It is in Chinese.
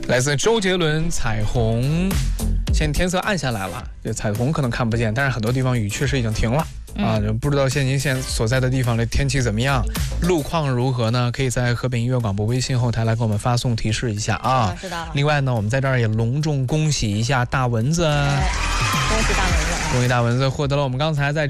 来自周杰伦《彩虹》。现在天色暗下来了，这彩虹可能看不见，但是很多地方雨确实已经停了。不知道您现在所在的地方的天气怎么样，路况如何呢？可以在河北音乐广播微信后台来给我们发送提示一下啊。 知道了。 另外呢，我们在这儿也隆重恭喜一下大蚊子， 恭喜大蚊子， 恭喜大蚊子获得了我们刚才在